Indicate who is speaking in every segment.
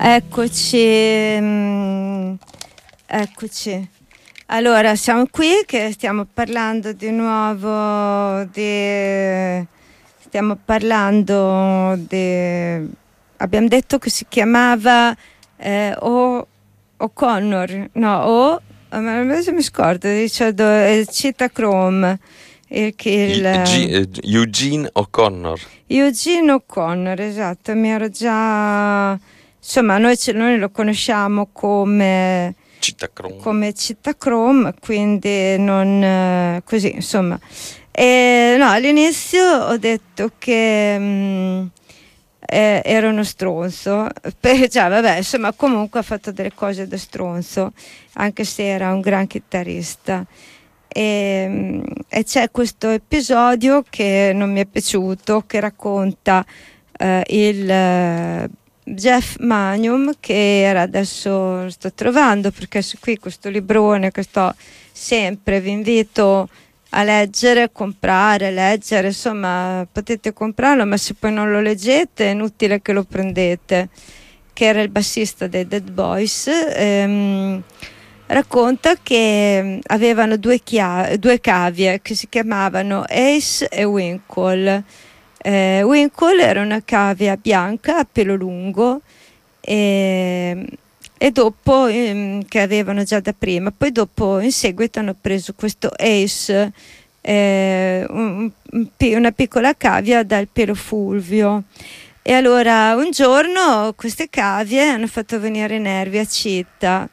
Speaker 1: Eccoci, eccoci. Allora, siamo qui che stiamo parlando di nuovo abbiamo detto che si chiamava O'Connor, no, invece mi scordo, dice Citachrome.
Speaker 2: Eugene O'Connor.
Speaker 1: Eugene O'Connor, esatto, mi ero già... Insomma, noi lo conosciamo come Citachrome, quindi non così, insomma. No, all'inizio ho detto che era uno stronzo, vabbè, insomma, comunque ha fatto delle cose da stronzo, anche se era un gran chitarrista. E c'è questo episodio che non mi è piaciuto, che racconta il Jeff Manium, che adesso sto trovando, perché qui questo librone che sto sempre, vi invito a leggere, comprare, leggere, insomma potete comprarlo, ma se poi non lo leggete è inutile che lo prendete, che era il bassista dei Dead Boys. Racconta che avevano due cavie che si chiamavano Ace e Winkle. Winkle era una cavia bianca a pelo lungo e dopo che avevano già da prima, poi dopo in seguito hanno preso questo Ace, una piccola cavia dal pelo fulvio, e allora un giorno queste cavie hanno fatto venire i nervi a Citta.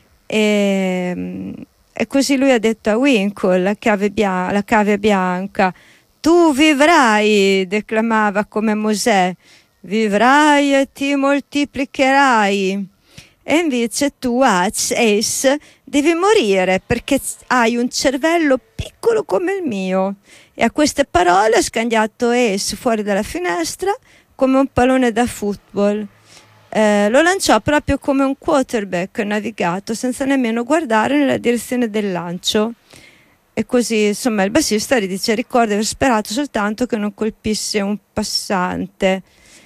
Speaker 1: E così lui ha detto a Winkle, la cavia bianca: tu vivrai, declamava come Mosè, vivrai e ti moltiplicherai. E invece tu, Ace, devi morire perché hai un cervello piccolo come il mio. E a queste parole ha scandato Ace fuori dalla finestra come un pallone da football. Lo lanciò proprio come un quarterback navigato, senza nemmeno guardare nella direzione del lancio. E così, insomma, il bassista dice: ricorda di aver sperato soltanto che non colpisse un passante.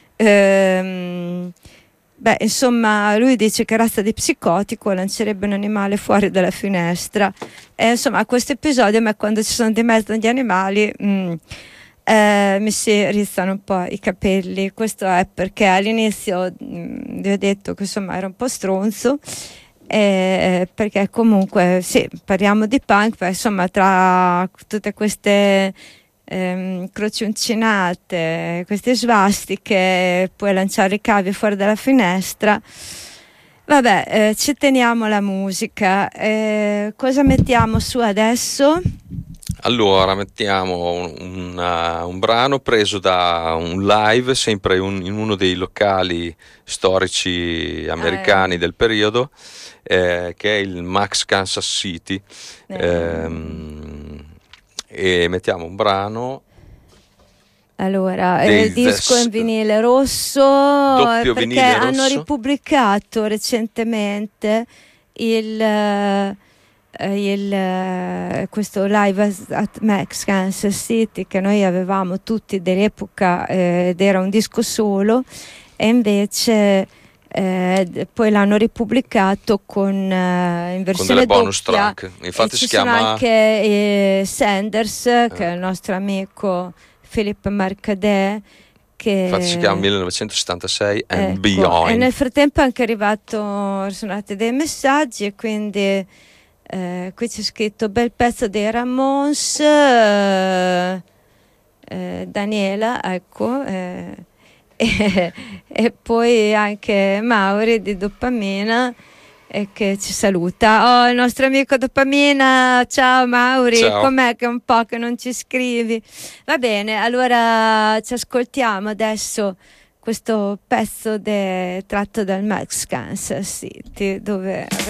Speaker 1: Insomma, lui dice che razza di psicotico lancerebbe un animale fuori dalla finestra. Insomma, questo episodio, a me quando ci sono di mezzo gli animali mi si rizzano un po' i capelli. Questo è perché all'inizio vi ho detto che insomma era un po' stronzo, perché comunque sì, parliamo di punk, ma insomma tra tutte queste croci uncinate, queste svastiche, puoi lanciare i cavi fuori dalla finestra. Vabbè, ci teniamo la musica. Cosa mettiamo su adesso?
Speaker 2: Allora, mettiamo un brano preso da un live, sempre in uno dei locali storici americani del periodo, che è il Max Kansas City. E mettiamo un brano.
Speaker 1: Allora, il disco in vinile rosso,
Speaker 2: doppio
Speaker 1: perché
Speaker 2: vinile rosso.
Speaker 1: Hanno ripubblicato recentemente questo live at Max Kansas City, che noi avevamo tutti dell'epoca, ed era un disco solo, e invece poi l'hanno ripubblicato in versione
Speaker 2: con delle bonus
Speaker 1: doppia.
Speaker 2: track. Infatti
Speaker 1: ci sono anche Sanders, che è il nostro amico Philip Marcadet, che
Speaker 2: infatti si chiama 1976 and Beyond.
Speaker 1: E nel frattempo è anche sono arrivati dei messaggi, e quindi qui c'è scritto: bel pezzo dei Ramones, Daniela, ecco, e poi anche Mauri di Dopamina, che ci saluta. Il nostro amico Dopamina, ciao Mauri, ciao. Com'è che è un po' che non ci scrivi? Va bene, allora ci ascoltiamo adesso questo pezzo tratto dal Max Kansas City, dove